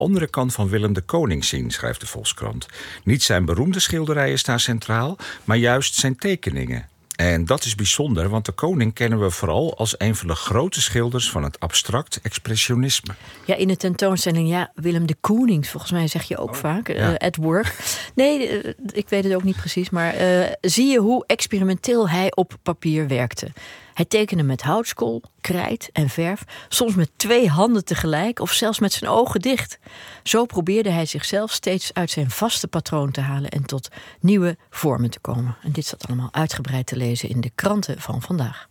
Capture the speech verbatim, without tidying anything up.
andere kant van Willem de Koning zien, schrijft de Volkskrant. Niet zijn beroemde schilderijen staan centraal, maar juist zijn tekeningen. En dat is bijzonder, want de koning kennen we vooral als een van de grote schilders van het abstract expressionisme. Ja, in de tentoonstelling, ja, Willem de Koning, volgens mij zeg je ook oh, vaak, ja. uh, at work. Nee, uh, ik weet het ook niet precies, maar uh, zie je hoe experimenteel hij op papier werkte. Hij tekende met houtskool, krijt en verf, soms met twee handen tegelijk of zelfs met zijn ogen dicht. Zo probeerde hij zichzelf steeds uit zijn vaste patroon te halen en tot nieuwe vormen te komen. En dit staat allemaal uitgebreid te lezen in de kranten van vandaag.